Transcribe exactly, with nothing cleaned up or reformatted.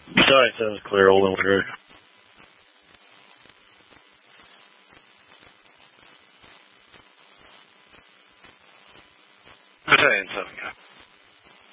Sorry, sounds clear, Old Linwood Road. Battalion seven.